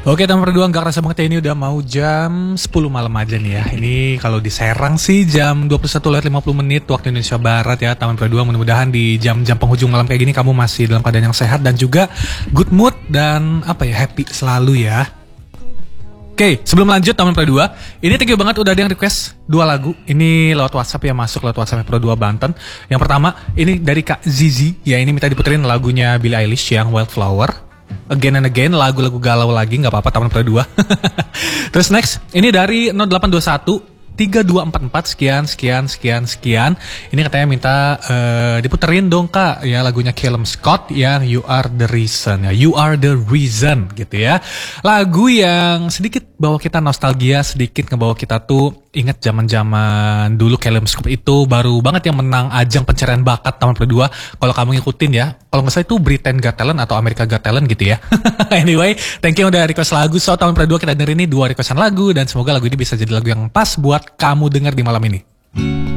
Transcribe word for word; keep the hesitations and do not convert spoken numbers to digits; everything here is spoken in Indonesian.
Oke, teman berdua, nggak kerasa banget ya, ini udah mau jam sepuluh malam aja nih ya. Ini kalau di Serang sih jam dua puluh satu lewat lima puluh menit waktu Indonesia Barat ya. Teman berdua, mudah-mudahan di jam-jam penghujung malam kayak gini kamu masih dalam keadaan yang sehat dan juga good mood dan apa ya, happy selalu ya. Oke, sebelum lanjut teman Pro dua, ini thank you banget udah ada yang request dua lagu. Ini lewat WhatsApp ya, masuk lewat WhatsApp Pro dua Banten. Yang pertama, ini dari Kak Zizi. Ya, ini minta diputerin lagunya Billie Eilish yang Wildflower. Again and again, lagu-lagu galau lagi, gak apa-apa teman Pro dua. Terus next, ini dari nol delapan dua satu tiga dua empat empat sekian sekian sekian sekian. Ini katanya minta uh, diputerin dong Kak ya lagunya Callum Scott yang You Are The Reason ya. You Are The Reason gitu ya. Lagu yang sedikit bawa kita nostalgia, sedikit ngebawa kita tuh ingat zaman-zaman dulu. Callum Scott itu baru banget yang menang ajang pencarian bakat Taman Pro dua. Kalau kamu ngikutin ya, kalau nggak salah itu Britain Got Talent atau America Got Talent gitu ya. Anyway, thank you udah request lagu. So Taman Pro dua kita dengerin ini dua requestan lagu dan semoga lagu ini bisa jadi lagu yang pas buat kamu dengar di malam ini.